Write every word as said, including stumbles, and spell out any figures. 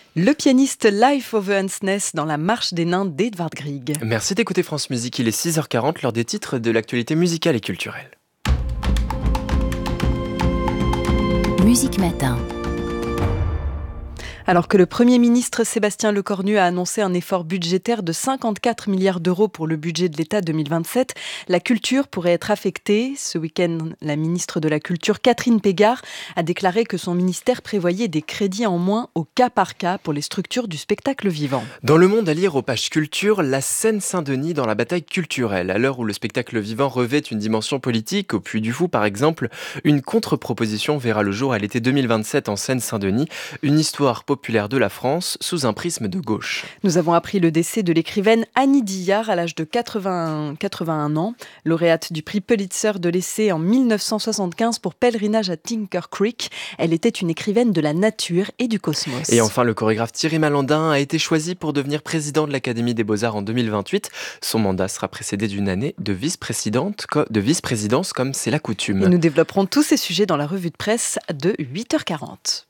Le pianiste Life of Hansness dans la marche des nains d'Edvard Grieg. Merci d'écouter France Musique, il est six heures quarante, l'heure des titres de l'actualité musicale et culturelle. Musique Matin. Alors que le Premier ministre Sébastien Lecornu a annoncé un effort budgétaire de cinquante-quatre milliards d'euros pour le budget de l'État deux mille vingt-sept, la culture pourrait être affectée. Ce week-end, la ministre de la Culture, Catherine Pégard, a déclaré que son ministère prévoyait des crédits en moins au cas par cas pour les structures du spectacle vivant. Dans Le Monde, à lire aux pages culture, la Seine-Saint-Denis dans la bataille culturelle. À l'heure où le spectacle vivant revêt une dimension politique, au Puy du Fou par exemple, une contre-proposition verra le jour à l'été deux mille vingt-sept en Seine-Saint-Denis, une histoire populaire populaire de la France sous un prisme de gauche. Nous avons appris le décès de l'écrivaine Annie Dillard à l'âge de quatre-vingts, quatre-vingt-un ans, lauréate du prix Pulitzer de l'essai en mille neuf cent soixante-quinze pour Pèlerinage à Tinker Creek. Elle était une écrivaine de la nature et du cosmos. Et enfin, le chorégraphe Thierry Malandin a été choisi pour devenir président de l'Académie des Beaux-Arts en deux mille vingt-huit. Son mandat sera précédé d'une année de vice-présidente, de vice-présidence comme c'est la coutume. Et nous développerons tous ces sujets dans la revue de presse de huit heures quarante.